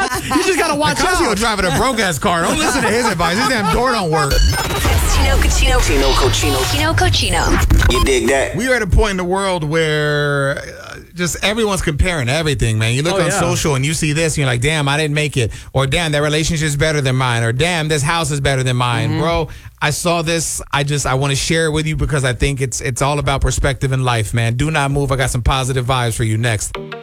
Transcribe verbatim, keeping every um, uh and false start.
You just gotta watch out. Casio driving a broke ass car. Don't listen to his advice. His damn door don't work. It's Chino Cochino. Chino Cochino. Chino Cochino. You dig that? We are at a point in the world where uh, just everyone's comparing everything, man. You look Oh, on yeah. social and you see this, and you're like, damn, I didn't make it. Or damn, that relationship's better than mine. Or damn, this house is better than mine. Mm-hmm. Bro, I saw this. I just, I want to share it with you because I think it's, it's all about perspective in life, man. Do not move. I got some positive vibes for you next.